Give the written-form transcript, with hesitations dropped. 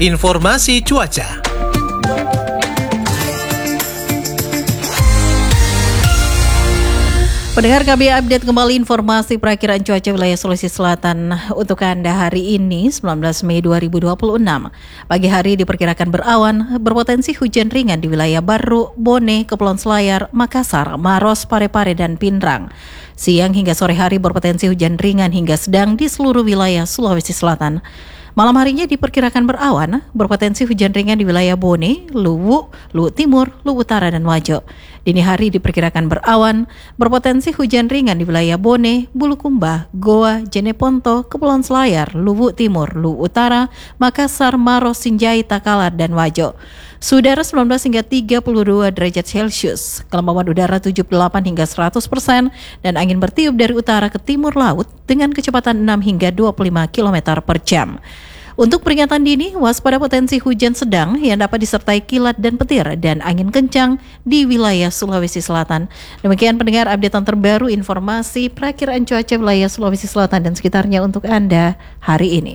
Informasi cuaca. Pendengar, kami update kembali informasi perakiraan cuaca wilayah Sulawesi Selatan untuk Anda hari ini 19 Mei 2026. Pagi hari diperkirakan berawan, berpotensi hujan ringan di wilayah Baru, Bone, Kepulauan Selayar, Makassar, Maros, Parepare, dan Pinrang. Siang hingga sore hari berpotensi hujan ringan hingga sedang di seluruh wilayah Sulawesi Selatan. Malam harinya diperkirakan berawan, berpotensi hujan ringan di wilayah Bone, Luwu, Luwu Timur, Luwu Utara, dan Wajo. Dini hari diperkirakan berawan, berpotensi hujan ringan di wilayah Bone, Bulukumba, Goa, Jeneponto, Kepulauan Selayar, Luwu Timur, Luwu Utara, Makassar, Maros, Sinjai, Takalar, dan Wajo. Udara 19 hingga 32 derajat Celcius, kelembaban udara 78 hingga 100%, dan angin bertiup dari utara ke timur laut dengan kecepatan 6 hingga 25 km per jam. Untuk peringatan dini, waspada potensi hujan sedang yang dapat disertai kilat dan petir dan angin kencang di wilayah Sulawesi Selatan. Demikian pendengar updatean terbaru informasi perakiraan cuaca wilayah Sulawesi Selatan dan sekitarnya untuk Anda hari ini.